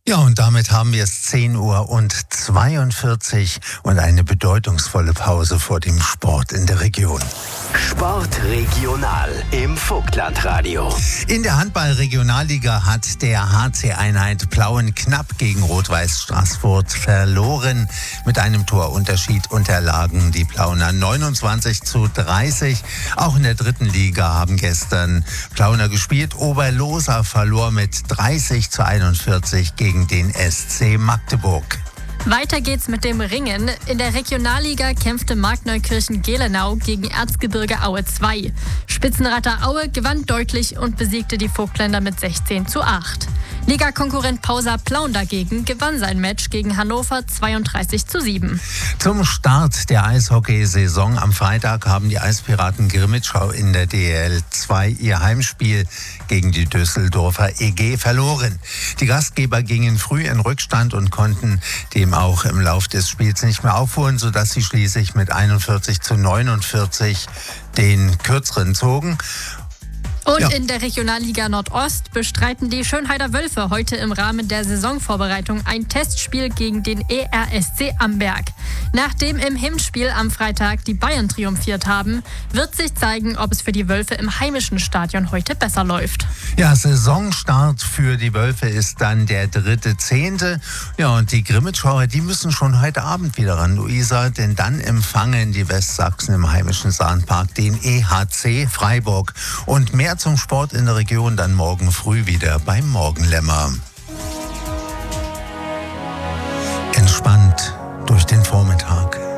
Ja, und damit haben wir es 10:42 Uhr und eine bedeutungsvolle Pause vor dem Sport in der Region. Sport regional im Vogtlandradio. In der Handball-Regionalliga hat der HC Einheit Plauen knapp gegen Rot-Weiß Straßfurt verloren. Mit einem Torunterschied unterlagen die Plauner 29:30. Auch in der dritten Liga haben gestern Plauner gespielt. Oberloser verlor mit 30:41 gegen den SC Magdeburg. Weiter geht's mit dem Ringen. In der Regionalliga kämpfte Markneukirchen-Gelenau gegen Erzgebirge Aue 2. Spitzenreiter Aue gewann deutlich und besiegte die Vogtländer mit 16:8. Ligakonkurrent Pausa Plauen dagegen gewann sein Match gegen Hannover 32:7. Zum Start der Eishockeysaison am Freitag haben die Eispiraten Grimmitschau in der DEL 2 ihr Heimspiel gegen die Düsseldorfer EG verloren. Die Gastgeber gingen früh in Rückstand und konnten dem auch im Lauf des Spiels nicht mehr aufholen, sodass sie schließlich mit 41:49 den Kürzeren zogen. Und in der Regionalliga Nordost bestreiten die Schönheider Wölfe heute im Rahmen der Saisonvorbereitung ein Testspiel gegen den ERSC Amberg. Nachdem im Hinspiel am Freitag die Bayern triumphiert haben, wird sich zeigen, ob es für die Wölfe im heimischen Stadion heute besser läuft. Ja, Saisonstart für die Wölfe ist dann der 3.10. Ja, und die Grimmitschauer, die müssen schon heute Abend wieder ran, Luisa, denn dann empfangen die Westsachsen im heimischen Sahnpark den EHC Freiburg. Und mehr zum Sport in der Region dann morgen früh wieder beim Morgenlämmer. Entspannt durch den Vormittag.